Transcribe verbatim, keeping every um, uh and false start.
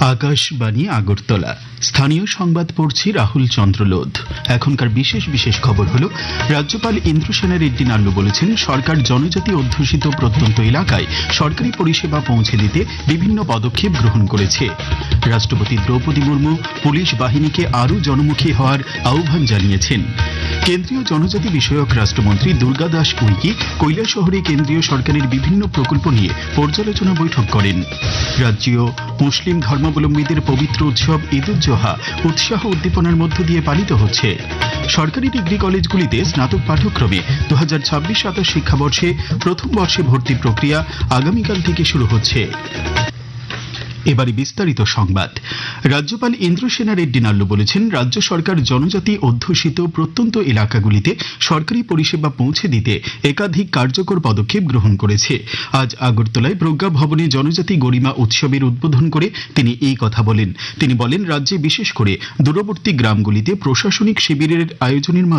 আকাশবাণী আগরতলা। স্থানীয় সংবাদ পড়ছি রাহুল চন্দ্রলোধ। এখনকার বিশেষ বিশেষ খবর হলো, রাজ্যপাল ইন্দ্রসেনা রেড্ডি নাল্লু বলেছেন, সরকার জনজাতি অধ্যুষিত প্রত্যন্ত এলাকায় সরকারি পরিষেবা পৌঁছে দিতে বিভিন্ন পদক্ষেপ গ্রহণ করেছে। রাষ্ট্রপতি দ্রৌপদী মুর্মু পুলিশ বাহিনীকে আরও জনমুখী হওয়ার আহ্বান জানিয়েছেন। কেন্দ্রীয় জনজাতি বিষয়ক রাষ্ট্রমন্ত্রী দুর্গা দাস উইকি কৈলাসহরে কেন্দ্রীয় সরকারের বিভিন্ন প্রকল্প নিয়ে পর্যালোচনা বৈঠক করেন। রাজ্য মুসলিম ধর্মাবলম্বীদের পবিত্র উৎসব ঈদ উজ জোহা উৎসাহ উদ্দীপনার মধ্য দিয়ে পালিত হচ্ছে। সরকারি ডিগ্রি কলেজগুলিতে স্নাতক পাঠ্যক্রমে দু হাজার ছাব্বিশ সাতাশ শিক্ষাবর্ষে প্রথম বর্ষে ভর্তি প্রক্রিয়া আগামীকাল থেকে শুরু হচ্ছে। এবারে বিস্তারিত সংবাদ। রাজ্যপাল ইন্দ্রসেনা রেড্ডি নাল্লু বলেছেন, রাজ্য সরকার জনজাতি অধ্যুষিত প্রত্যন্ত এলাকাগুলিতে সরকারি পরিষেবা পৌঁছে দিতে একাধিক কার্যকর পদক্ষেপ গ্রহণ করেছে। আজ আগরতলায় প্রজ্ঞা ভবনে জনজাতি গরিমা উৎসবের উদ্বোধন করে তিনি এই কথা বলেন। তিনি বলেন, রাজ্যে বিশেষ করে দূরবর্তী গ্রামগুলিতে প্রশাসনিক শিবিরের আয়োজনের